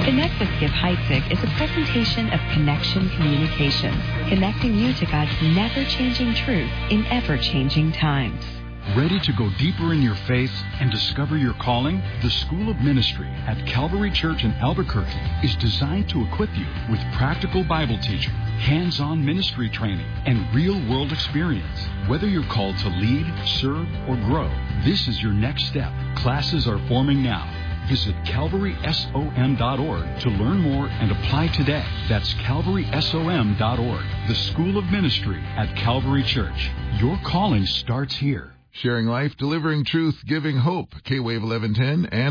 Connect with Skip Heitzig is a presentation of Connection Communications, connecting you to God's never-changing truth in ever-changing times. Ready to go deeper in your faith and discover your calling? The School of Ministry at Calvary Church in Albuquerque is designed to equip you with practical Bible teaching, hands-on ministry training, and real-world experience. Whether you're called to lead, serve, or grow, this is your next step. Classes are forming now. Visit calvarysom.org to learn more and apply today. That's calvarysom.org. The School of Ministry at Calvary Church. Your calling starts here. Sharing life, delivering truth, giving hope. K-Wave 1110 and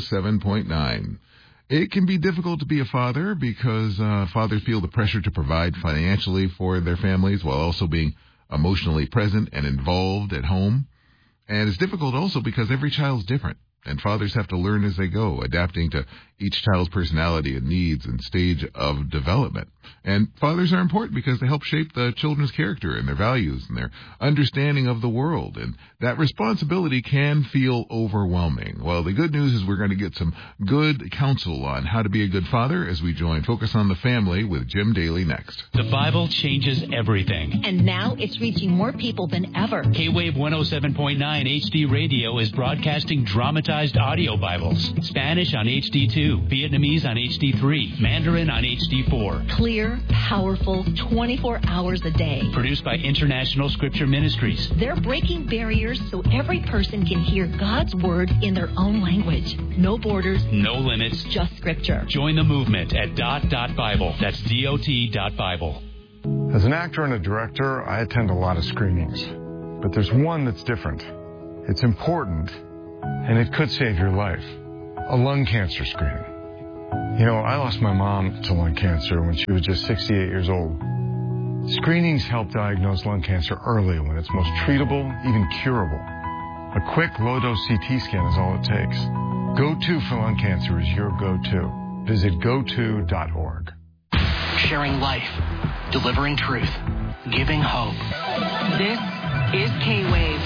107.9. It can be difficult to be a father because fathers feel the pressure to provide financially for their families while also being emotionally present and involved at home. And it's difficult also because every child's different, and fathers have to learn as they go, adapting to each child's personality and needs and stage of development. And fathers are important because they help shape the children's character and their values and their understanding of the world. And that responsibility can feel overwhelming. Well, the good news is we're going to get some good counsel on how to be a good father as we join Focus on the Family with Jim Daly next. The Bible changes everything. And now it's reaching more people than ever. K-Wave 107.9 HD Radio is broadcasting dramatized audio Bibles. Spanish on HD2, Vietnamese on HD3, Mandarin on HD4. Clear, powerful, 24 hours a day. Produced by International Scripture Ministries. They're breaking barriers so every person can hear God's Word in their own language. No borders. No limits. Just Scripture. Join the movement at .Bible. That's DOT.Bible. As an actor and a director, I attend a lot of screenings. But there's one that's different. It's important, and it could save your life. A lung cancer screening. You know, I lost my mom to lung cancer when she was just 68 years old. Screenings help diagnose lung cancer early when it's most treatable, even curable. A quick, low-dose CT scan is all it takes. Go-To for lung cancer is your go-to. Visit goto.org. Sharing life, delivering truth, giving hope. This is K-Wave.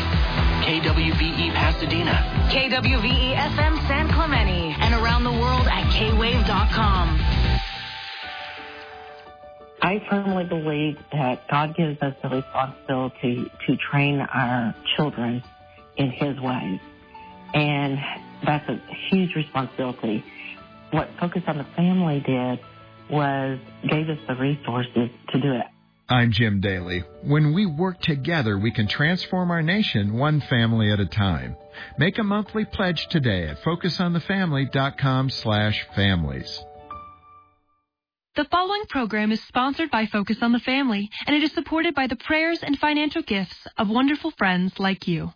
KWVE Pasadena. KWVE FM San Clemente. And around the world at kwave.com. I firmly believe that God gives us the responsibility to train our children in His ways. And that's a huge responsibility. What Focus on the Family did was gave us the resources to do it. I'm Jim Daly. When we work together, we can transform our nation one family at a time. Make a monthly pledge today at focusonthefamily.com/families. The following program is sponsored by Focus on the Family, and it is supported by the prayers and financial gifts of wonderful friends like you.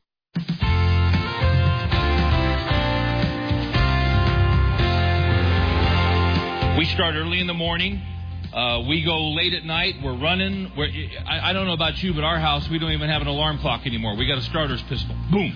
We start early in the morning. We go late at night. We're running. I don't know about you, but our house, we don't even have an alarm clock anymore. We got a starter's pistol. Boom.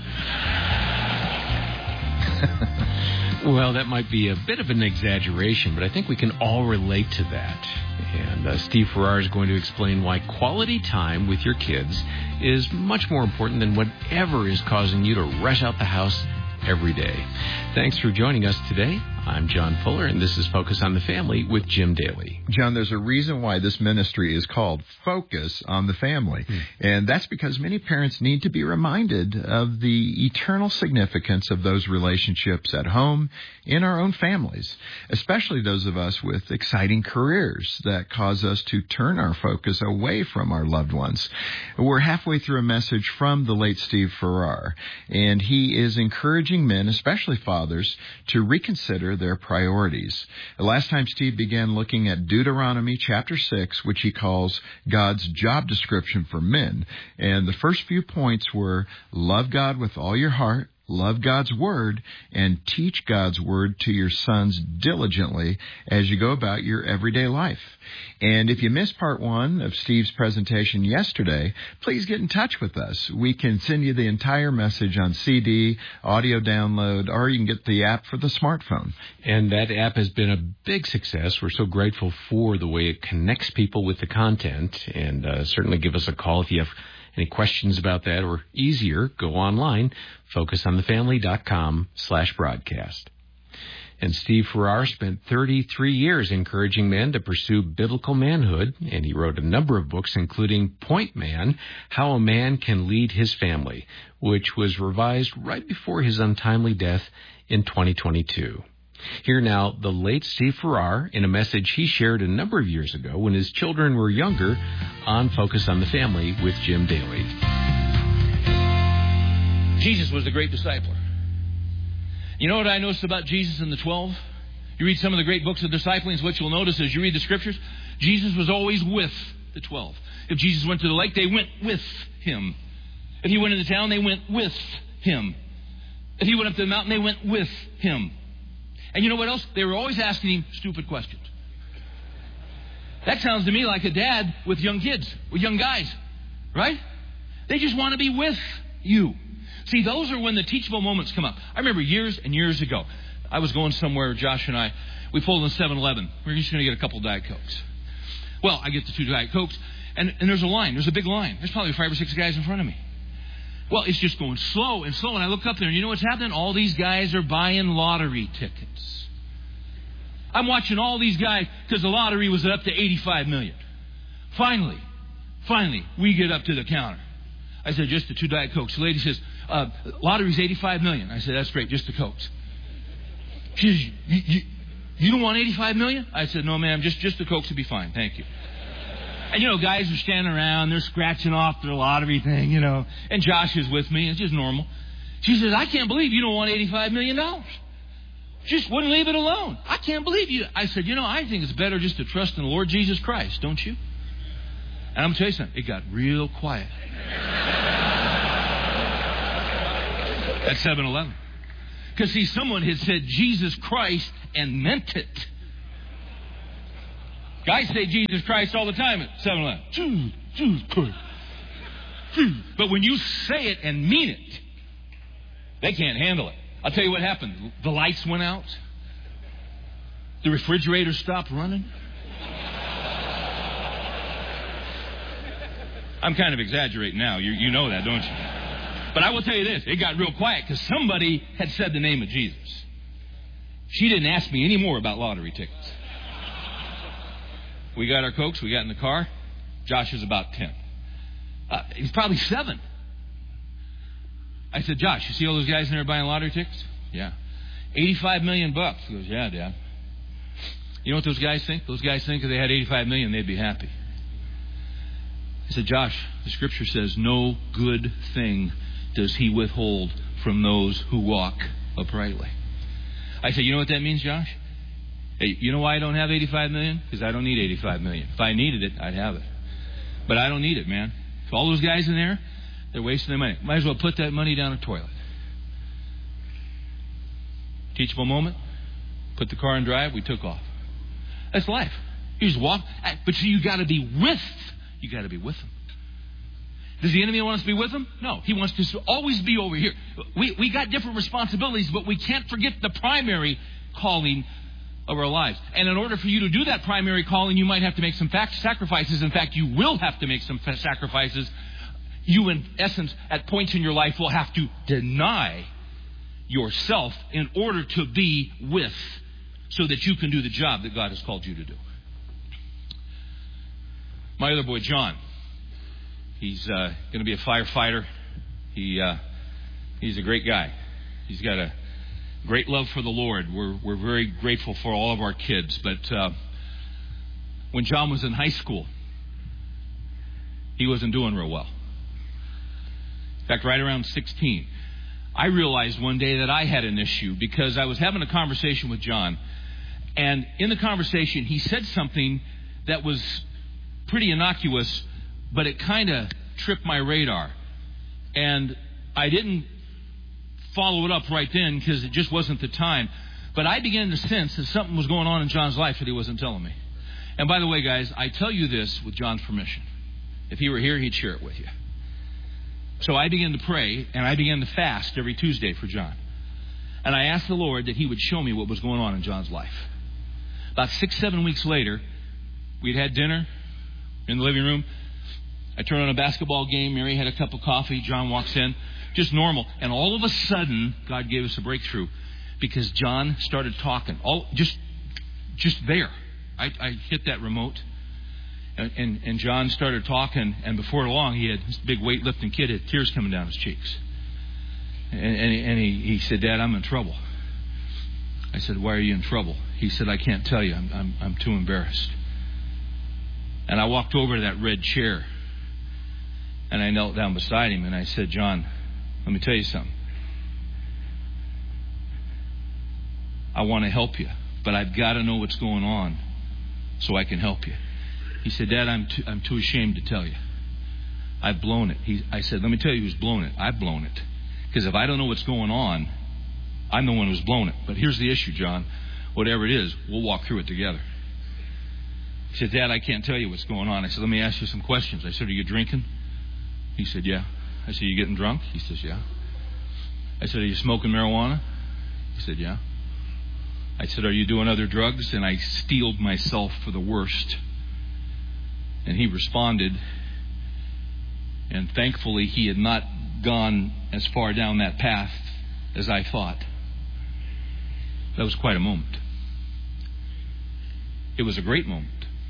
Well, that might be a bit of an exaggeration, but I think we can all relate to that. And Steve Farrar is going to explain why quality time with your kids is much more important than whatever is causing you to rush out the house every day. Thanks for joining us today. I'm John Fuller, and this is Focus on the Family with Jim Daly. John, there's a reason why this ministry is called Focus on the Family, and that's because many parents need to be reminded of the eternal significance of those relationships at home, in our own families, especially those of us with exciting careers that cause us to turn our focus away from our loved ones. We're halfway through a message from the late Steve Farrar, and he is encouraging men, especially fathers, to reconsider their priorities. The last time Steve began looking at Deuteronomy chapter 6, which he calls God's job description for men. And the first few points were love God with all your heart, love God's Word, and teach God's Word to your sons diligently as you go about your everyday life. And if you missed part one of Steve's presentation yesterday, please get in touch with us. We can send you the entire message on CD, audio download, or you can get the app for the smartphone. And that app has been a big success. We're so grateful for the way it connects people with the content. And certainly give us a call if you have any questions about that, or easier, go online, focusonthefamily.com/broadcast. And Steve Farrar spent 33 years encouraging men to pursue biblical manhood, and he wrote a number of books, including Point Man, How a Man Can Lead His Family, which was revised right before his untimely death in 2022. Here now, the late Steve Farrar in a message he shared a number of years ago when his children were younger on Focus on the Family with Jim Daly. Jesus was the great discipler. You know what I noticed about Jesus and the 12? You read some of the great books of discipling, what you'll notice as you read the scriptures, Jesus was always with the 12. If Jesus went to the lake, they went with him. If he went into town, they went with him. If he went up to the mountain, they went with him. And you know what else? They were always asking him stupid questions. That sounds to me like a dad with young kids, with young guys, right? They just want to be with you. See, those are when the teachable moments come up. I remember years and years ago, I was going somewhere, Josh and I, we pulled in 7-Eleven. We were just going to get a couple Diet Cokes. Well, I get the 2 Diet Cokes, and there's a line. There's a big line. There's probably 5 or 6 guys in front of me. Well, it's just going slow and slow, and I look up there, and you know what's happening? All these guys are buying lottery tickets. I'm watching all these guys because the lottery was up to $85 million. Finally, we get up to the counter. I said, just the 2 Diet Cokes. The lady says, lottery's $85 million. I said, that's great, just the Cokes. She says, you don't want $85 million? I said, no, ma'am, just the Cokes would be fine, thank you. And, you know, guys are standing around, they're scratching off their lottery thing, you know. And Josh is with me, it's just normal. She says, I can't believe you don't want $85 million. Just wouldn't leave it alone. I can't believe you. I said, you know, I think it's better just to trust in the Lord Jesus Christ, don't you? And I'm going to tell you something, it got real quiet. At 7-Eleven. Because, see, someone had said Jesus Christ and meant it. Guys say Jesus Christ all the time at 7-Eleven. Jesus Christ. But when you say it and mean it, they can't handle it. I'll tell you what happened. The lights went out. The refrigerator stopped running. I'm kind of exaggerating now. You know that, don't you? But I will tell you this. It got real quiet because somebody had said the name of Jesus. She didn't ask me any more about lottery tickets. We got our Cokes. We got in the car. Josh is about 10. He's probably 7. I said, Josh, you see all those guys in there buying lottery tickets? Yeah. $85 million. He goes, yeah, Dad. You know what those guys think? Those guys think if they had $85 million, they'd be happy. I said, Josh, the scripture says, no good thing does he withhold from those who walk uprightly. I said, you know what that means, Josh? Hey, you know why I don't have $85 million? Because I don't need $85 million. If I needed it, I'd have it. But I don't need it, man. If all those guys in there, they're wasting their money. Might as well put that money down a toilet. Teachable moment. Put the car in drive. We took off. That's life. You just walk. But see, you got to be with. You got to be with them. Does the enemy want us to be with him? No. He wants to always be over here. We got different responsibilities, but we can't forget the primary calling of our lives. And in order for you to do that primary calling, you might have to make some sacrifices. In fact, you will have to make some sacrifices. You, in essence, at points in your life, will have to deny yourself in order to be with, so that you can do the job that God has called you to do. My other boy, John, he's going to be a firefighter. He's a great guy. He's got a great love for the Lord. We're very grateful for all of our kids. But when John was in high school, he wasn't doing real well. In fact, right around 16, I realized one day that I had an issue because I was having a conversation with John. And in the conversation, he said something that was pretty innocuous, but it kind of tripped my radar. And I didn't follow it up right then because it just wasn't the time. But I began to sense that something was going on in John's life that he wasn't telling me. And by the way, guys, I tell you this with John's permission. If he were here, he'd share it with you. So I began to pray, and I began to fast every Tuesday for John. And I asked the Lord that he would show me what was going on in John's life. About 6-7 weeks later, we'd had dinner in the living room. I turned on a basketball game. Mary had a cup of coffee. John walks in. Just normal. And all of a sudden, God gave us a breakthrough. because John started talking. Just there. I hit that remote, and John started talking, and before long, he had this big weightlifting kid had tears coming down his cheeks. And he said, "Dad, I'm in trouble." I said, "Why are you in trouble?" He said, "I can't tell you. I'm too embarrassed." And I walked over to that red chair, and I knelt down beside him, and I said, "John, let me tell you something. I want to help you, but I've got to know what's going on so I can help you." He said, "Dad, I'm too ashamed to tell you. I've blown it." I said, "Let me tell you who's blown it. I've blown it. Because if I don't know what's going on, I'm the one who's blown it. But here's the issue, John. Whatever it is, we'll walk through it together." He said, "Dad, I can't tell you what's going on." I said, "Let me ask you some questions." I said, "Are you drinking?" He said, "Yeah." I said, "Are you getting drunk?" He says, "Yeah." I said, "Are you smoking marijuana?" He said, "Yeah." I said, "Are you doing other drugs?" And I steeled myself for the worst. And he responded, and thankfully he had not gone as far down that path as I thought. That was quite a moment. It was a great moment.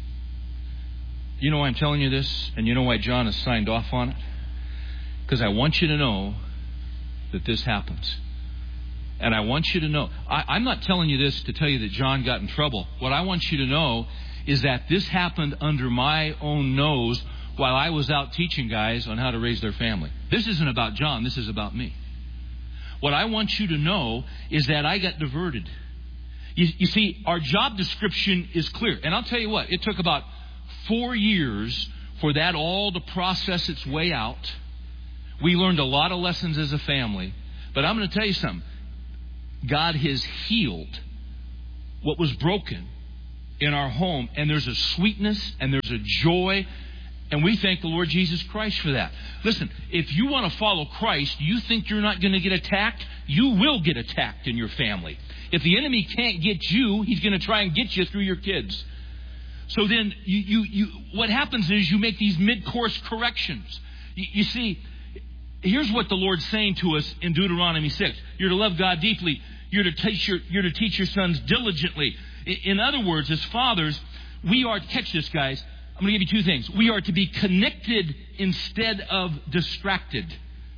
You know why I'm telling you this? And you know why John has signed off on it? Because I want you to know that this happens. And I want you to know, I'm not telling you this to tell you that John got in trouble. What I want you to know is that this happened under my own nose while I was out teaching guys on how to raise their family. This isn't about John. This is about me. What I want you to know is that I got diverted. You see, our job description is clear. And I'll tell you what, it took about 4 years for that all to process its way out. We learned a lot of lessons as a family. But I'm going to tell you something. God has healed what was broken in our home. And there's a sweetness and there's a joy. And we thank the Lord Jesus Christ for that. Listen, if you want to follow Christ, you think you're not going to get attacked? You will get attacked in your family. If the enemy can't get you, he's going to try and get you through your kids. So then what happens is you make these mid-course corrections. You see, here's what the Lord's saying to us in Deuteronomy 6. You're to love God deeply. You're to teach your sons diligently. In other words, as fathers, we are, catch this, guys, I'm going to give you 2 things. We are to be connected instead of distracted.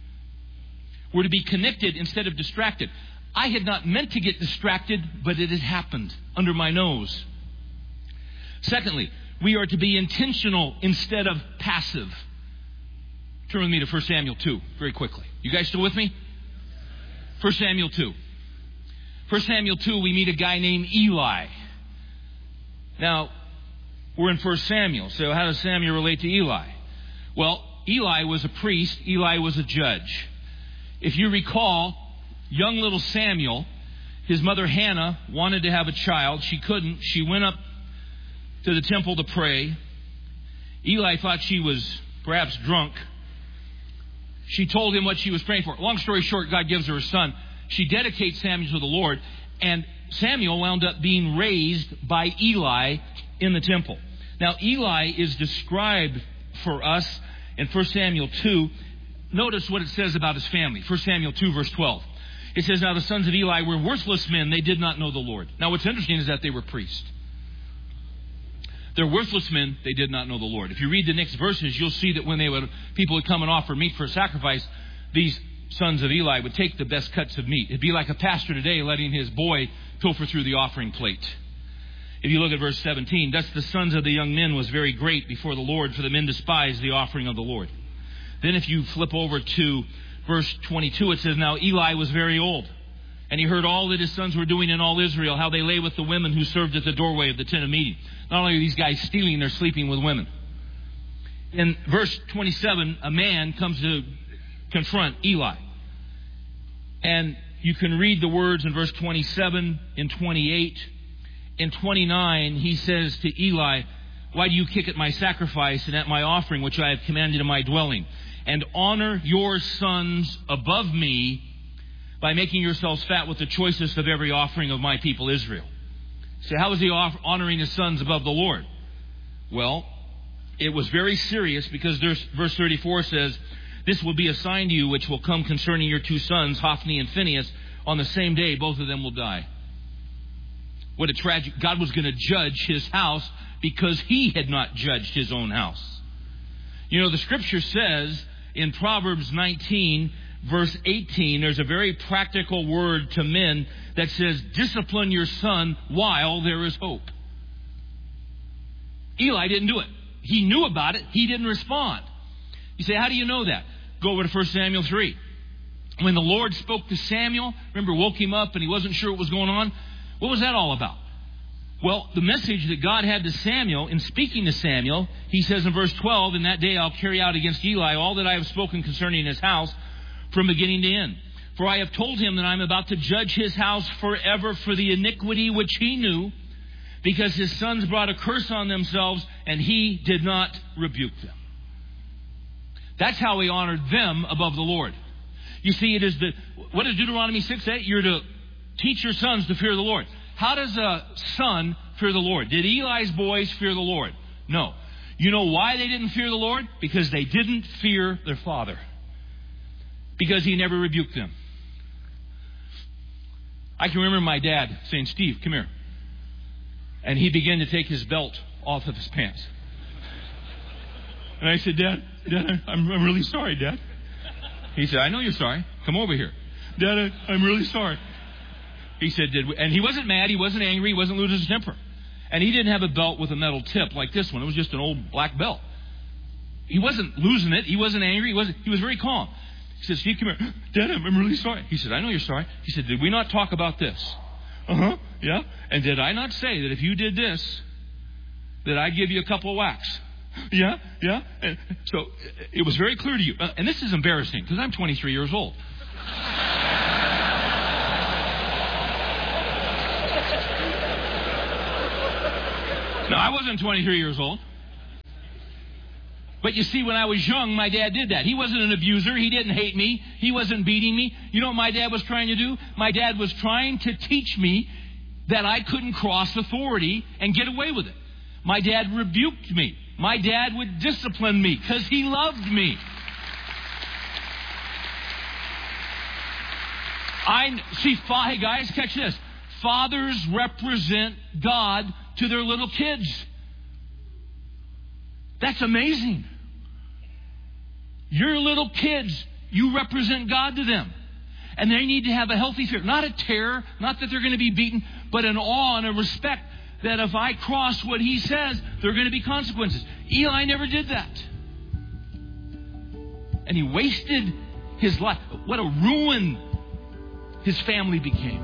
We're to be connected instead of distracted. I had not meant to get distracted, but it had happened under my nose. Secondly, we are to be intentional instead of passive. Turn with me to 1 Samuel 2 very quickly. You guys still with me? 1 Samuel 2. 1 Samuel 2, we meet a guy named Eli. Now, we're in 1 Samuel, so how does Samuel relate to Eli? Well, Eli was a priest. Eli was a judge. If you recall, young little Samuel, his mother Hannah wanted to have a child. She couldn't. She went up to the temple to pray. Eli thought she was perhaps drunk. She told him what she was praying for. Long story short, God gives her a son. She dedicates Samuel to the Lord, and Samuel wound up being raised by Eli in the temple. Now, Eli is described for us in 1 Samuel 2. Notice what it says about his family. 1 Samuel 2, verse 12. It says, "Now the sons of Eli were worthless men. They did not know the Lord." Now, what's interesting is that they were priests. They're worthless men. They did not know the Lord. If you read the next verses, you'll see that when people would come and offer meat for a sacrifice, these sons of Eli would take the best cuts of meat. It'd be like a pastor today letting his boy pilfer through the offering plate. If you look at verse 17, "Thus the sons of the young men was very great before the Lord, for the men despised the offering of the Lord." Then if you flip over to verse 22, it says, "Now Eli was very old, and he heard all that his sons were doing in all Israel, how they lay with the women who served at the doorway of the tent of meeting." Not only are these guys stealing, they're sleeping with women. In verse 27, a man comes to confront Eli. And you can read the words in verse 27, in 28. In 29, he says to Eli, "Why do you kick at my sacrifice and at my offering, which I have commanded in my dwelling? And honor your sons above me by making yourselves fat with the choicest of every offering of my people Israel." So how is he honoring his sons above the Lord? Well, it was very serious, because verse 34 says, "This will be a sign to you which will come concerning your 2 sons, Hophni and Phinehas, on the same day, both of them will die. What a tragic... God was going to judge his house because he had not judged his own house. You know, the Scripture says in Proverbs 19, verse 18, there's a very practical word to men that says, discipline your son while there is hope. Eli didn't do it. He knew about it. He didn't respond. You say, how do you know that? Go over to 1 Samuel 3. When the Lord spoke to Samuel, remember, woke him up and he wasn't sure what was going on. What was that all about? Well, the message that God had to Samuel, in speaking to Samuel, he says in verse 12, in that day I'll carry out against Eli all that I have spoken concerning his house from beginning to end. For I have told him that I am about to judge his house forever for the iniquity which he knew, because his sons brought a curse on themselves, and he did not rebuke them. That's how he honored them above the Lord. You see, it is what does Deuteronomy 6 say? You're to teach your sons to fear the Lord. How does a son fear the Lord? Did Eli's boys fear the Lord? No. You know why they didn't fear the Lord? Because they didn't fear their father. Because he never rebuked them. I can remember my dad saying, Steve, come here. And he began to take his belt off of his pants. And I said, Dad, I'm really sorry, Dad. He said, I know you're sorry. Come over here. Dad, I'm really sorry. He said, and he wasn't mad, he wasn't angry, he wasn't losing his temper. And he didn't have a belt with a metal tip like this one. It was just an old black belt. He wasn't losing it. He wasn't angry. He was very calm. He said, Steve, come here. Dad, I'm really sorry. He said, I know you're sorry. He said, did we not talk about this? Uh-huh, yeah. And did I not say that if you did this, that I'd give you a couple of whacks? Yeah. And so it was very clear to you. And this is embarrassing because I'm 23 years old. No, I wasn't 23 years old. But you see, when I was young, my dad did that. He wasn't an abuser. He didn't hate me. He wasn't beating me. You know what my dad was trying to do? My dad was trying to teach me that I couldn't cross authority and get away with it. My dad rebuked me. My dad would discipline me because he loved me. Hey guys, catch this. Fathers represent God to their little kids. That's amazing. Your little kids, you represent God to them. And they need to have a healthy fear. Not a terror, not that they're going to be beaten, but an awe and a respect that if I cross what he says, there are going to be consequences. Eli never did that. And he wasted his life. What a ruin his family became.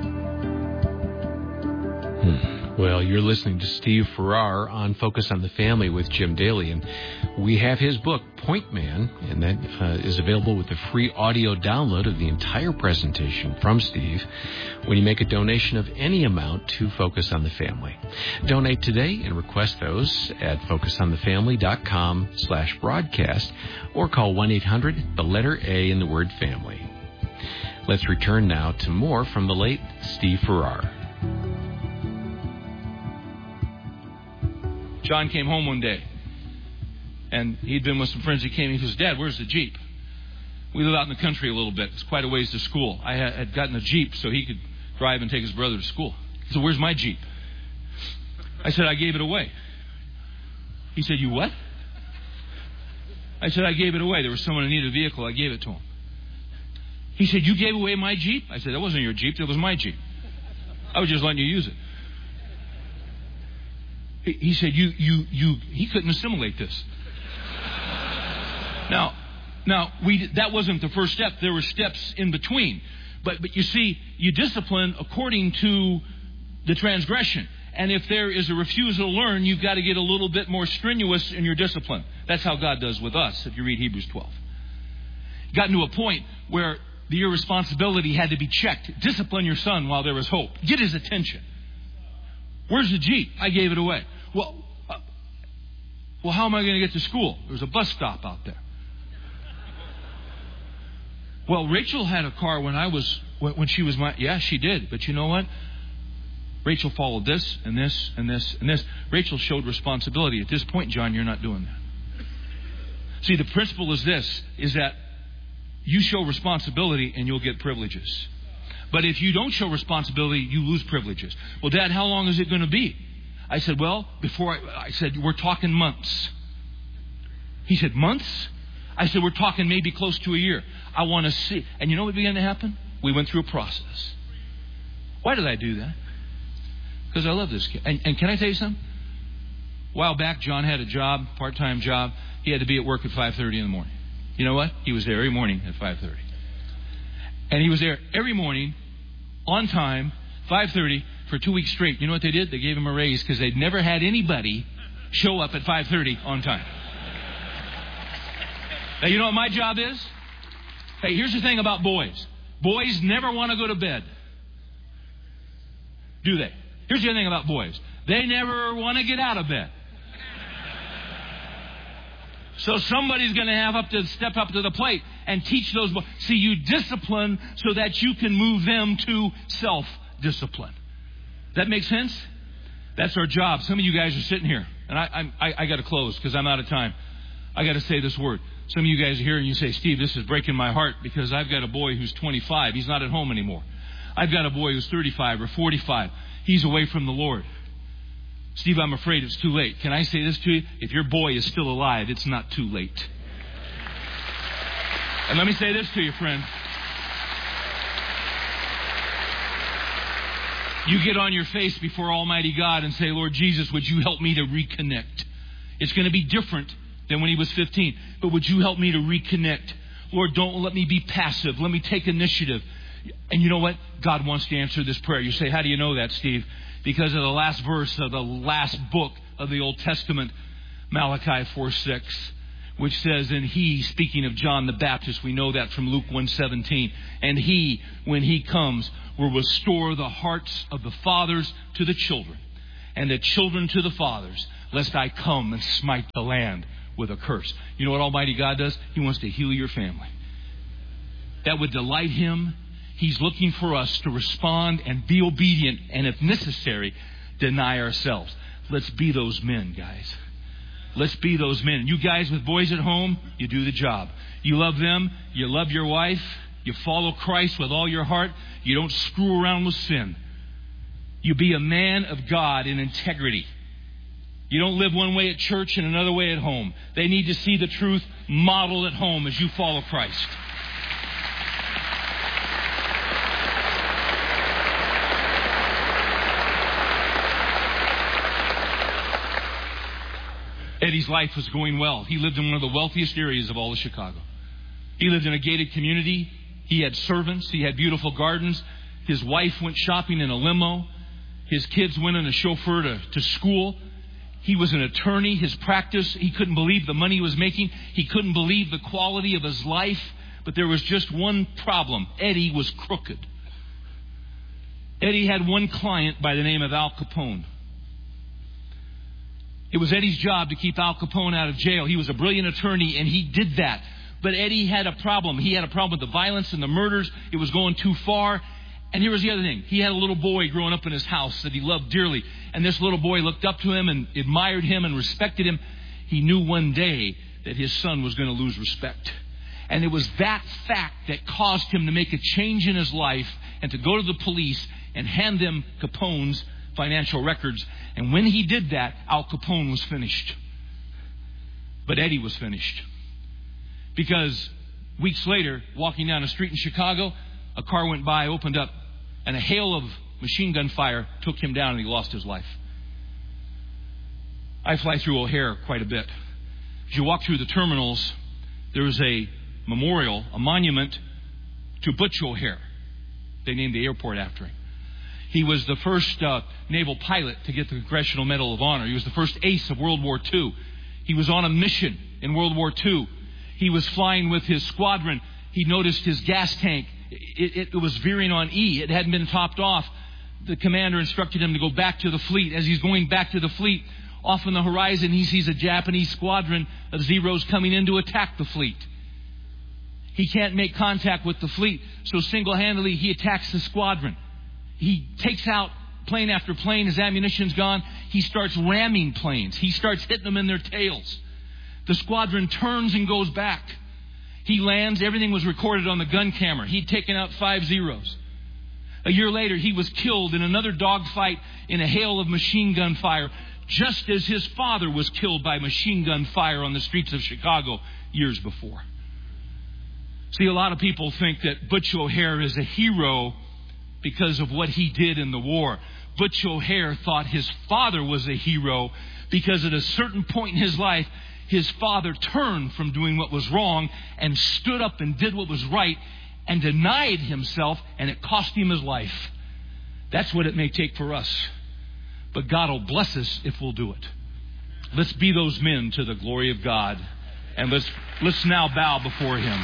Well, you're listening to Steve Farrar on Focus on the Family with Jim Daly, and we have his book, Point Man, and that is available with the free audio download of the entire presentation from Steve when you make a donation of any amount to Focus on the Family. Donate today and request those at focusonthefamily.com/broadcast or call 1-800, the letter A in the word family. Let's return now to more from the late Steve Farrar. John came home one day, and he'd been with some friends. He came, he says, Dad, where's the Jeep? We live out in the country a little bit. It's quite a ways to school. I had gotten a Jeep so he could drive and take his brother to school. He said, where's my Jeep? I said, I gave it away. He said, you what? I said, I gave it away. There was someone who needed a vehicle. I gave it to him. He said, you gave away my Jeep? I said, that wasn't your Jeep. That was my Jeep. I was just letting you use it. He said, he couldn't assimilate this. Now, that wasn't the first step. There were steps in between. But you see, you discipline according to the transgression. And if there is a refusal to learn, you've got to get a little bit more strenuous in your discipline. That's how God does with us, if you read Hebrews 12. Gotten to a point where the irresponsibility had to be checked. Discipline your son while there was hope. Get his attention. Where's the Jeep? I gave it away. Well, how am I going to get to school? There's a bus stop out there. Well, Rachel had a car when she was my... Yeah, she did. But you know what? Rachel followed this and this and this and this. Rachel showed responsibility. At this point, John, you're not doing that. See, the principle is this, is that you show responsibility and you'll get privileges. But if you don't show responsibility, you lose privileges. Well, Dad, how long is it going to be? I said, well, I said, we're talking months. He said, months? I said, we're talking maybe close to a year. I want to see. And you know what began to happen? We went through a process. Why did I do that? Because I love this kid. And can I tell you something? A while back, John had a job, part-time job. He had to be at work at 5:30 in the morning. You know what? He was there every morning at 5:30. And he was there every morning, on time, 5:30, for 2 weeks straight. You know what they did? They gave him a raise because they'd never had anybody show up at 5:30 on time. Now, you know what my job is? Hey, here's the thing about boys. Boys never want to go to bed. Do they? Here's the other thing about boys. They never want to get out of bed. So somebody's going to have to step up to the plate and teach those boys. See, you discipline so that you can move them to self-discipline. That makes sense? That's our job. Some of you guys are sitting here, and I got to close because I'm out of time. I got to say this word. Some of you guys are here and you say, Steve, this is breaking my heart because I've got a boy who's 25. He's not at home anymore. I've got a boy who's 35 or 45. He's away from the Lord. Steve, I'm afraid it's too late. Can I say this to you? If your boy is still alive, it's not too late. And let me say this to you, friend. You get on your face before Almighty God and say, Lord Jesus, would you help me to reconnect? It's going to be different than when he was 15. But would you help me to reconnect? Lord, don't let me be passive. Let me take initiative. And you know what? God wants to answer this prayer. You say, how do you know that, Steve? Because of the last verse of the last book of the Old Testament, Malachi 4:6, which says, and he, speaking of John the Baptist, we know that from Luke 1:17, and he, when he comes, will restore the hearts of the fathers to the children, and the children to the fathers, lest I come and smite the land with a curse. You know what Almighty God does? He wants to heal your family. That would delight him. He's looking for us to respond and be obedient, and if necessary, deny ourselves. Let's be those men, guys. Let's be those men. You guys with boys at home, you do the job. You love them. You love your wife. You follow Christ with all your heart. You don't screw around with sin. You be a man of God in integrity. You don't live one way at church and another way at home. They need to see the truth modeled at home as you follow Christ. Eddie's life was going well. He lived in one of the wealthiest areas of all of Chicago. He lived in a gated community. He had servants. He had beautiful gardens. His wife went shopping in a limo. His kids went in a chauffeur to school. He was an attorney. His practice, he couldn't believe the money he was making. He couldn't believe the quality of his life. But there was just one problem. Eddie was crooked. Eddie had one client by the name of Al Capone. It was Eddie's job to keep Al Capone out of jail. He was a brilliant attorney, and he did that. But Eddie had a problem. He had a problem with the violence and the murders. It was going too far. And here was the other thing. He had a little boy growing up in his house that he loved dearly. And this little boy looked up to him and admired him and respected him. He knew one day that his son was going to lose respect. And it was that fact that caused him to make a change in his life and to go to the police and hand them Capone's financial records. And when he did that, Al Capone was finished. But Eddie was finished. Because weeks later, walking down a street in Chicago, a car went by, opened up, and a hail of machine gun fire took him down and he lost his life. I fly through O'Hare quite a bit. As you walk through the terminals, there's a memorial, a monument to Butch O'Hare. They named the airport after him. He was the first naval pilot to get the Congressional Medal of Honor. He was the first ace of World War II. He was on a mission in World War II. He was flying with his squadron. He noticed his gas tank. It was veering on E. It hadn't been topped off. The commander instructed him to go back to the fleet. As he's going back to the fleet, off on the horizon, he sees a Japanese squadron of Zeros coming in to attack the fleet. He can't make contact with the fleet, so single-handedly he attacks the squadron. He takes out plane after plane. His ammunition's gone. He starts ramming planes. He starts hitting them in their tails. The squadron turns and goes back. He lands. Everything was recorded on the gun camera. He'd taken out 5 Zeros. A year later, he was killed in another dogfight in a hail of machine gun fire, just as his father was killed by machine gun fire on the streets of Chicago years before. See, a lot of people think that Butch O'Hare is a hero because of what he did in the war. Butch O'Hare thought his father was a hero because at a certain point in his life, his father turned from doing what was wrong and stood up and did what was right and denied himself, and it cost him his life. That's what it may take for us. But God will bless us if we'll do it. Let's be those men to the glory of God. And let's now bow before Him.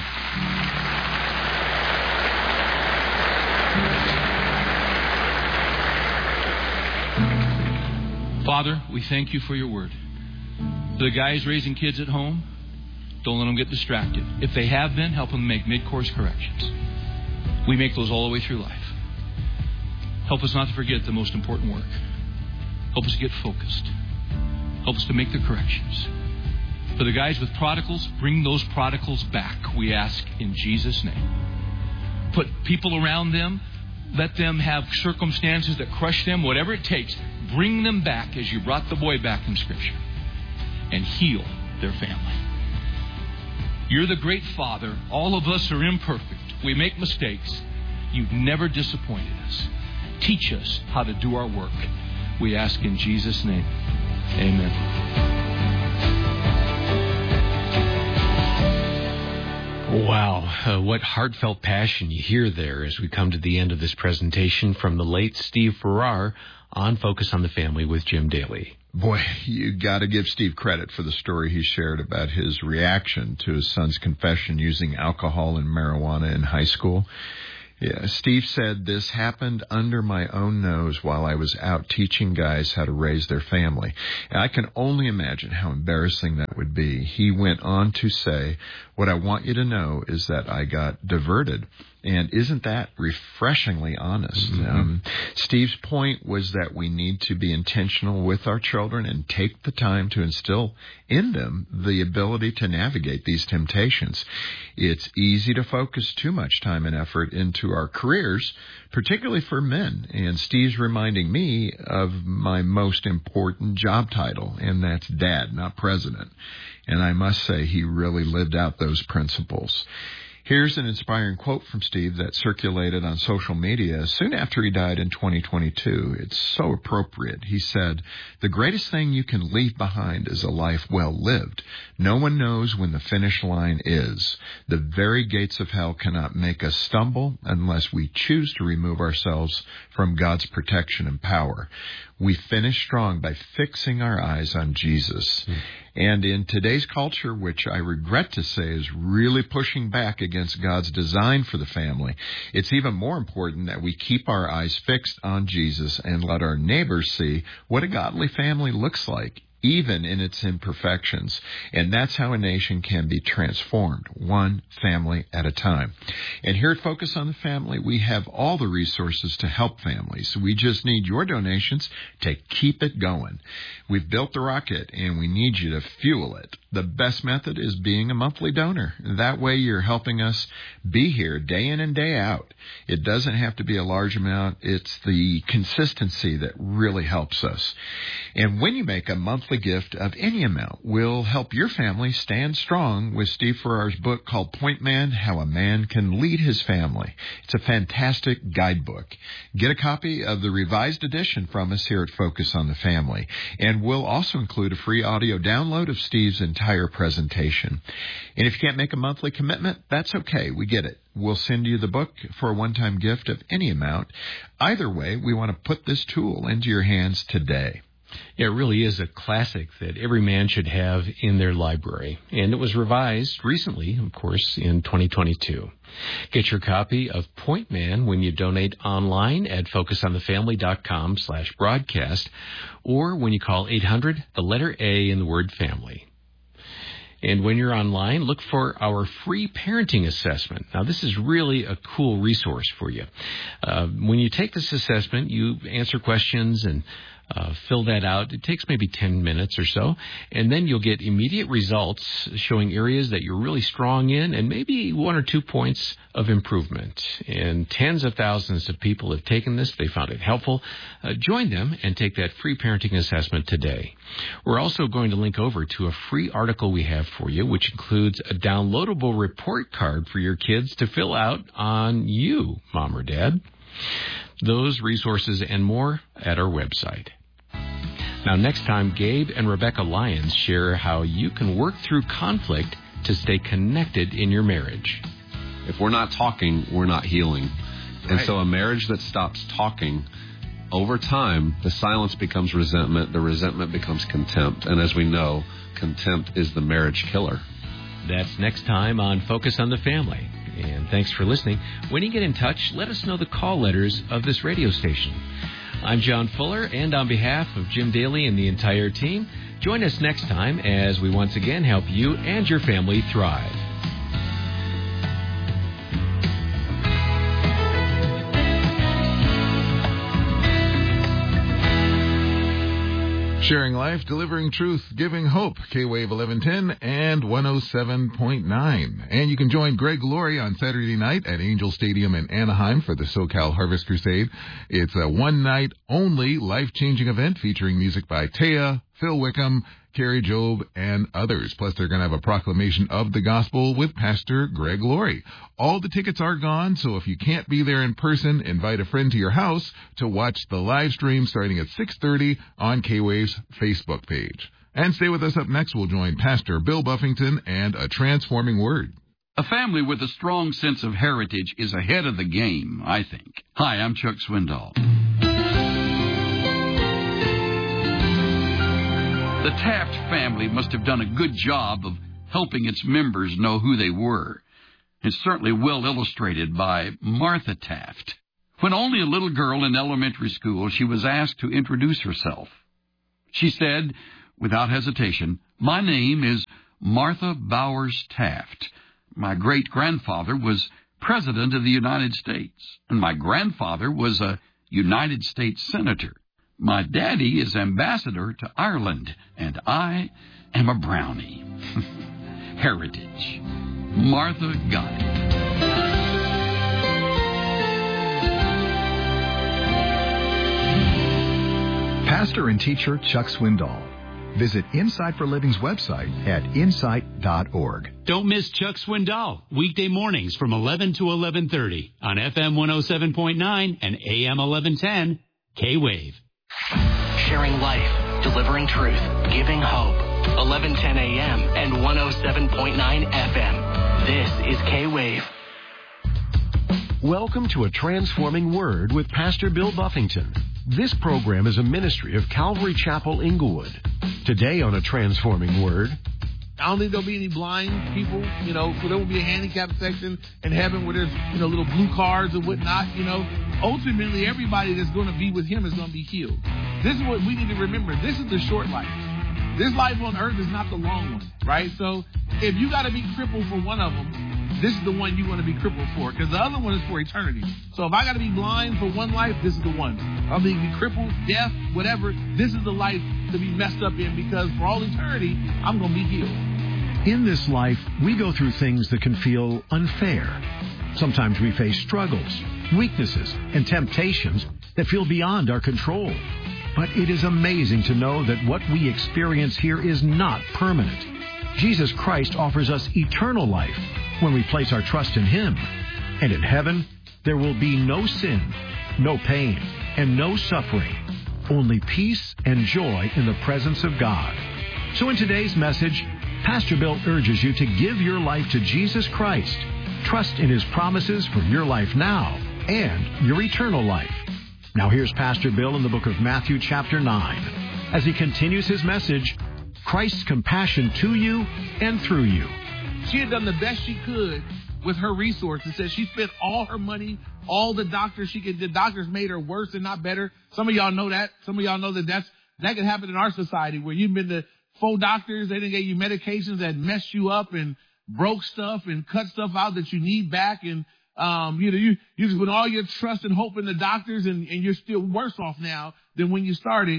Father, we thank You for Your word. For the guys raising kids at home, don't let them get distracted. If they have been, help them make mid-course corrections. We make those all the way through life. Help us not to forget the most important work. Help us to get focused. Help us to make the corrections. For the guys with prodigals, bring those prodigals back, we ask in Jesus' name. Put people around them. Let them have circumstances that crush them. Whatever it takes, bring them back as You brought the boy back in Scripture. And heal their family. You're the great Father. All of us are imperfect. We make mistakes. You've never disappointed us. Teach us how to do our work. We ask in Jesus' name. Amen. Wow, what heartfelt passion you hear there as we come to the end of this presentation from the late Steve Farrar on Focus on the Family with Jim Daly. Boy, you got to give Steve credit for the story he shared about his reaction to his son's confession using alcohol and marijuana in high school. Yeah, Steve said, "This happened under my own nose while I was out teaching guys how to raise their family." And I can only imagine how embarrassing that would be. He went on to say, "What I want you to know is that I got diverted." And isn't that refreshingly honest? Mm-hmm. Steve's point was that we need to be intentional with our children and take the time to instill in them the ability to navigate these temptations. It's easy to focus too much time and effort into our careers, particularly for men. And Steve's reminding me of my most important job title, and that's dad, not president. And I must say, he really lived out those principles. Here's an inspiring quote from Steve that circulated on social media soon after he died in 2022. It's so appropriate. He said, "The greatest thing you can leave behind is a life well lived. No one knows when the finish line is. The very gates of hell cannot make us stumble unless we choose to remove ourselves from God's protection and power. We finish strong by fixing our eyes on Jesus." And in today's culture, which I regret to say is really pushing back against God's design for the family, it's even more important that we keep our eyes fixed on Jesus and let our neighbors see what a godly family looks like, even in its imperfections. And that's how a nation can be transformed, one family at a time. And here at Focus on the Family, we have all the resources to help families. We just need your donations to keep it going. We've built the rocket, and we need you to fuel it. The best method is being a monthly donor. That way you're helping us be here day in and day out. It doesn't have to be a large amount. It's the consistency that really helps us. And when you make a monthly gift of any amount, we'll help your family stand strong with Steve Farrar's book called Point Man, How a Man Can Lead His Family. It's a fantastic guidebook. Get a copy of the revised edition from us here at Focus on the Family. And we'll also include a free audio download of Steve's entire presentation. And if you can't make a monthly commitment, that's okay. We get it. We'll send you the book for a one-time gift of any amount. Either way, we want to put this tool into your hands today. Yeah, it really is a classic that every man should have in their library. And it was revised recently, of course, in 2022. Get your copy of Point Man when you donate online at focusonthefamily.com/broadcast or when you call 800, the letter A in the word family. And when you're online, look for our free parenting assessment. Now, this is really a cool resource for you. When you take this assessment, you answer questions and Fill that out. It takes maybe 10 minutes or so, and then you'll get immediate results showing areas that you're really strong in and maybe 1 or 2 points of improvement. And tens of thousands of people have taken this. They found it helpful. Join them and take that free parenting assessment today. We're also going to link over to a free article we have for you, which includes a downloadable report card for your kids to fill out on you, Mom or Dad. Those resources and more at our website. Now, next time, Gabe and Rebecca Lyons share how you can work through conflict to stay connected in your marriage. If we're not talking, we're not healing. And so a marriage that stops talking, over time, the silence becomes resentment, the resentment becomes contempt. And as we know, contempt is the marriage killer. That's next time on Focus on the Family. And thanks for listening. When you get in touch, let us know the call letters of this radio station. I'm John Fuller, and on behalf of Jim Daly and the entire team, join us next time as we once again help you and your family thrive. Sharing life, delivering truth, giving hope. K-Wave 1110 and 107.9. And you can join Greg Laurie on Saturday night at Angel Stadium in Anaheim for the SoCal Harvest Crusade. It's a one-night only life-changing event featuring music by Taya, Phil Wickham, Carrie Job, and others. Plus, they're going to have a proclamation of the gospel with Pastor Greg Laurie. All the tickets are gone, so if you can't be there in person, invite a friend to your house to watch the live stream starting at 6:30 on K-Wave's Facebook page. And stay with us. Up next, we'll join Pastor Bill Buffington and A Transforming Word. A family with a strong sense of heritage is ahead of the game, I think. Hi, I'm Chuck Swindoll. The Taft family must have done a good job of helping its members know who they were. It's certainly well illustrated by Martha Taft. When only a little girl in elementary school, she was asked to introduce herself. She said, without hesitation, "My name is Martha Bowers Taft. My great-grandfather was President of the United States, and my grandfather was a United States Senator. My daddy is ambassador to Ireland, and I am a brownie." Heritage. Martha got it. Pastor and teacher Chuck Swindoll. Visit Insight for Living's website at insight.org. Don't miss Chuck Swindoll, weekday mornings from 11 to 11:30 on FM 107.9 and AM 1110, K-Wave. Sharing life, delivering truth, giving hope. 1110 AM and 107.9 FM. This is K-Wave. Welcome to A Transforming Word with Pastor Bill Buffington. This program is a ministry of Calvary Chapel, Inglewood. Today on A Transforming Word, I don't think there'll be any blind people, so there will be a handicap section in heaven where there's, little blue cards and whatnot, Ultimately, everybody that's going to be with him is going to be healed. This is what we need to remember. This is the short life. This life on earth is not the long one, right? So if you got to be crippled for one of them, this is the one you want to be crippled for, because the other one is for eternity. So if I got to be blind for one life, this is the one. I'll be crippled, deaf, whatever. This is the life to be messed up in, because for all eternity, I'm going to be healed. In this life, we go through things that can feel unfair. Sometimes we face struggles, weaknesses, and temptations that feel beyond our control. But it is amazing to know that what we experience here is not permanent. Jesus Christ offers us eternal life when we place our trust in Him. And in heaven, there will be no sin, no pain, and no suffering. Only peace and joy in the presence of God. So in today's message, Pastor Bill urges you to give your life to Jesus Christ. Trust in His promises for your life now and your eternal life. Now here's Pastor Bill in the book of Matthew chapter 9 as he continues his message, Christ's compassion to you and through you. She had done the best she could with her resources. Said she spent all her money, all the doctors she could. The doctors made her worse and not better. Some of y'all know that. Some of y'all know that can happen in our society, where you've been to 4 doctors. They didn't get you medications that messed you up and broke stuff and cut stuff out that you need back. And, you just put all your trust and hope in the doctors, and you're still worse off now than when you started.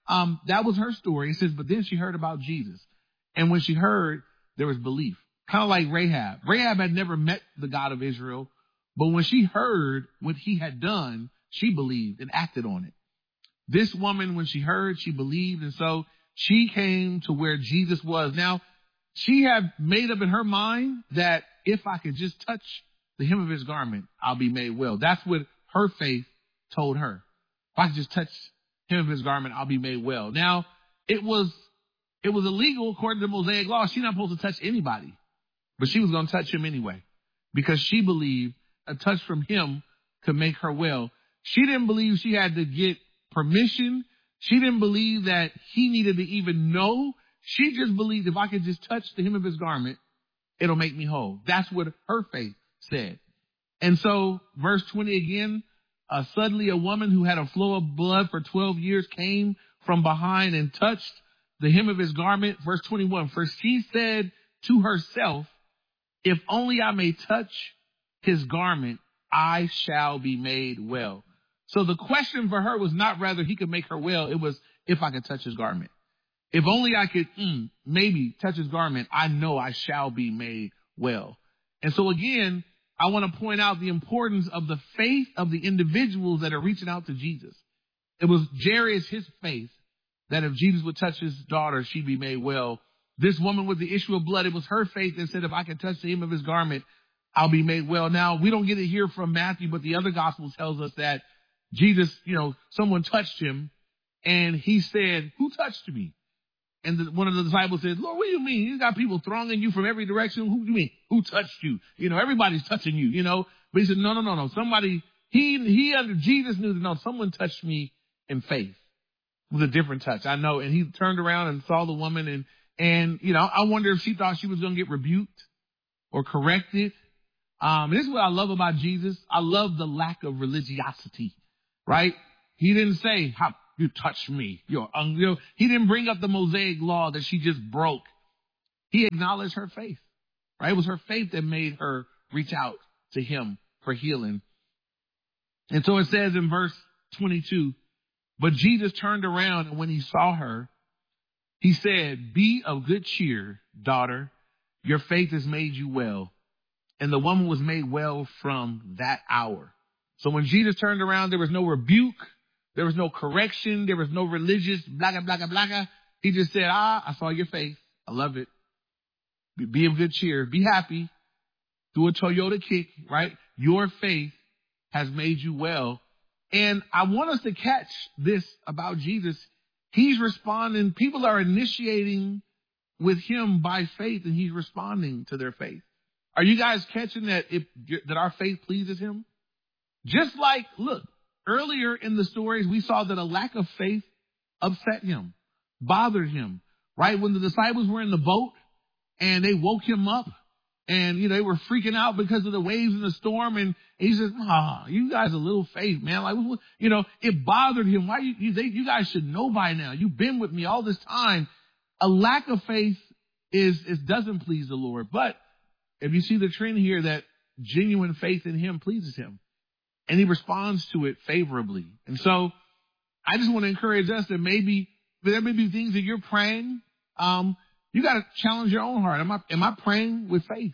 That was her story. It says, but then she heard about Jesus. And when she heard, there was belief. Kind of like Rahab. Rahab had never met the God of Israel, but when she heard what he had done, she believed and acted on it. This woman, when she heard, she believed, and so she came to where Jesus was. Now, she had made up in her mind that if I could just touch the hem of his garment, I'll be made well. That's what her faith told her. If I could just touch the hem of his garment, I'll be made well. Now, it was illegal according to Mosaic law. She's not supposed to touch anybody. But she was going to touch him anyway because she believed a touch from him could make her well. She didn't believe she had to get permission. She didn't believe that he needed to even know. She just believed if I could just touch the hem of his garment, it'll make me whole. That's what her faith said. And so verse 20 again, suddenly a woman who had a flow of blood for 12 years came from behind and touched the hem of his garment. Verse 21, for she said to herself, if only I may touch his garment, I shall be made well. So the question for her was not whether he could make her well. It was if I could touch his garment. If only I could maybe touch his garment, I know I shall be made well. And so again, I want to point out the importance of the faith of the individuals that are reaching out to Jesus. It was Jairus, his faith, that if Jesus would touch his daughter, she'd be made well. This woman with the issue of blood, it was her faith that said, if I can touch the hem of his garment, I'll be made well. Now, we don't get it here from Matthew, but the other gospel tells us that Jesus, someone touched him and he said, who touched me? And one of the disciples said, Lord, what do you mean? You got people thronging you from every direction. Who do you mean? Who touched you? Everybody's touching you, But he said, no. Somebody, Jesus knew that, no, someone touched me in faith. It was a different touch. I know. And he turned around and saw the woman and I wonder if she thought she was going to get rebuked or corrected. This is what I love about Jesus. I love the lack of religiosity, right? He didn't say, how you touch me. He didn't bring up the Mosaic law that she just broke. He acknowledged her faith, right? It was her faith that made her reach out to him for healing. And so it says in verse 22, but Jesus turned around and when he saw her, he said, be of good cheer, daughter. Your faith has made you well. And the woman was made well from that hour. So when Jesus turned around, there was no rebuke. There was no correction. There was no religious blah, blah, blah, blah. He just said, I saw your faith. I love it. Be of good cheer. Be happy. Do a Toyota kick, right? Your faith has made you well. And I want us to catch this about Jesus. He's responding. People are initiating with him by faith, and he's responding to their faith. Are you guys catching that that our faith pleases him? Just like, look, earlier in the stories, we saw that a lack of faith upset him, bothered him, right? When the disciples were in the boat and they woke him up and, they were freaking out because of the waves and the storm. And he says, you guys a little faith, man. Like, it bothered him. Why you guys should know by now. You've been with me all this time. A lack of faith doesn't please the Lord. But if you see the trend here that genuine faith in him pleases him and he responds to it favorably. And so I just want to encourage us that maybe there may be things that you're praying. You got to challenge your own heart. Am I praying with faith?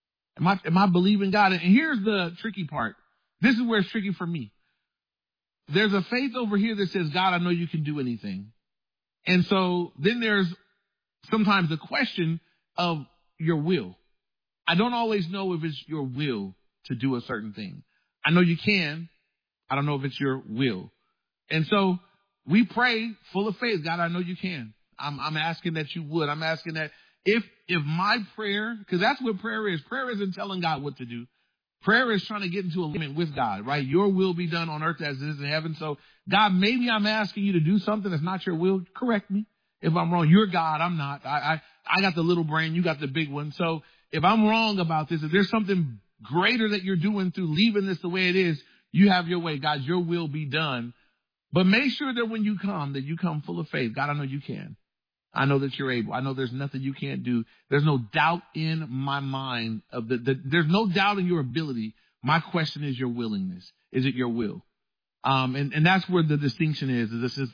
Am I believing God? And here's the tricky part. This is where it's tricky for me. There's a faith over here that says, God, I know you can do anything. And so then there's sometimes the question of your will. I don't always know if it's your will to do a certain thing. I know you can. I don't know if it's your will. And so we pray full of faith. God, I know you can. I'm asking that you would. I'm asking that if my prayer, because that's what prayer is. Prayer isn't telling God what to do. Prayer is trying to get into alignment with God, right? Your will be done on earth as it is in heaven. So God, maybe I'm asking you to do something that's not your will. Correct me if I'm wrong. You're God. I'm not. I got the little brain. You got the big one. So if I'm wrong about this, if there's something greater that you're doing through leaving this the way it is, you have your way. God, your will be done. But make sure that when you come, that you come full of faith. God, I know you can. I know that you're able. I know there's nothing you can't do. There's no doubt in my mind there's no doubt in your ability. My question is your willingness. Is it your will? And that's where the distinction is. This is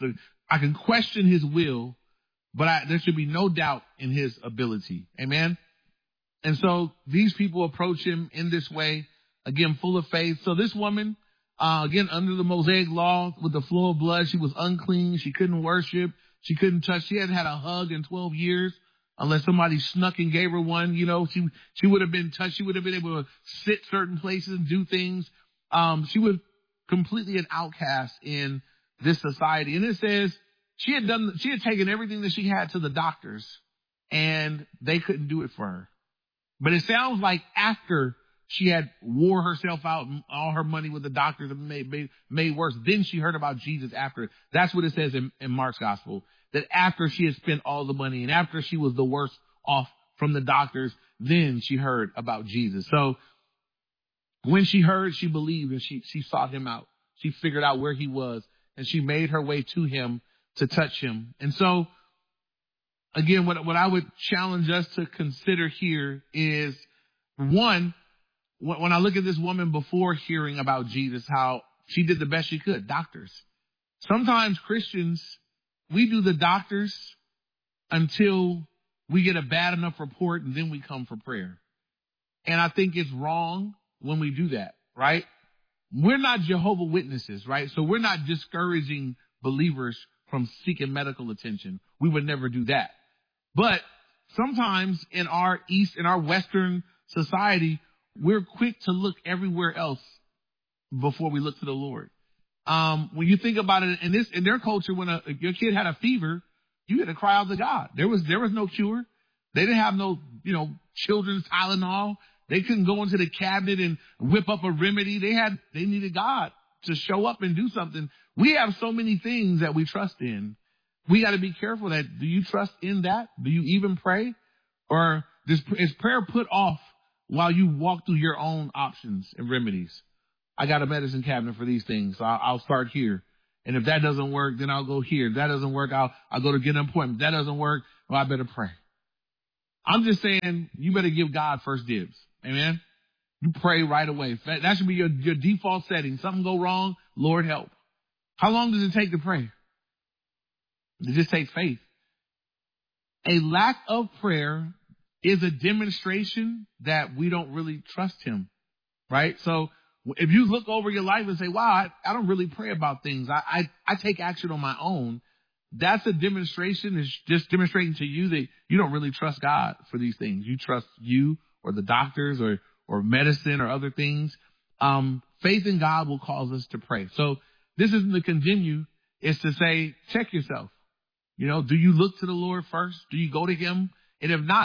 I can question his will, but there should be no doubt in his ability. Amen. And so these people approach him in this way, again, full of faith. So this woman, again, under the Mosaic law with the flow of blood, she was unclean. She couldn't worship. She couldn't touch. She hadn't had a hug in 12 years unless somebody snuck and gave her one. You know, she would have been touched. She would have been able to sit certain places and do things. She was completely an outcast in this society. And it says she had taken everything that she had to the doctors and they couldn't do it for her. But it sounds like after she had wore herself out and all her money with the doctors and made worse, then she heard about Jesus after. That's what it says in Mark's gospel, that after she had spent all the money and after she was the worst off from the doctors, then she heard about Jesus. So when she heard, she believed and she sought him out. She figured out where he was and she made her way to him to touch him. And so, again, what I would challenge us to consider here is, one, when I look at this woman before hearing about Jesus, how she did the best she could, doctors. Sometimes Christians, we do the doctors until we get a bad enough report and then we come for prayer. And I think it's wrong when we do that, right? We're not Jehovah's Witnesses, right? So we're not discouraging believers from seeking medical attention. We would never do that. But sometimes in our Western society, we're quick to look everywhere else before we look to the Lord. When you think about it, in their culture, when your kid had a fever, you had to cry out to God. There was no cure. They didn't have no, children's Tylenol. They couldn't go into the cabinet and whip up a remedy. They needed God to show up and do something. We have so many things that we trust in. We got to be careful that, do you trust in that? Do you even pray? Or is prayer put off while you walk through your own options and remedies? I got a medicine cabinet for these things, so I'll start here. And if that doesn't work, then I'll go here. If that doesn't work, I'll go to get an appointment. If that doesn't work, well, I better pray. I'm just saying, you better give God first dibs. Amen? You pray right away. That should be your default setting. Something go wrong, Lord help. How long does it take to pray? It just takes faith. A lack of prayer is a demonstration that we don't really trust him, right? So if you look over your life and say, wow, I don't really pray about things. I take action on my own. That's a demonstration. It's just demonstrating to you that you don't really trust God for these things. You trust you or the doctors or medicine or other things. Faith in God will cause us to pray. So this isn't to condemn you. It's to say, check yourself. Do you look to the Lord first? Do you go to him? And if not,